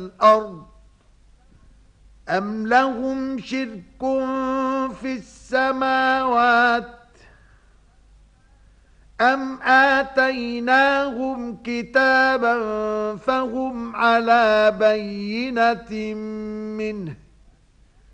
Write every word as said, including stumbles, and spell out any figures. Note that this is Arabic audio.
الأرض أم لهم شرك في السماوات أم آتيناهم كتابا فهم على بينة منه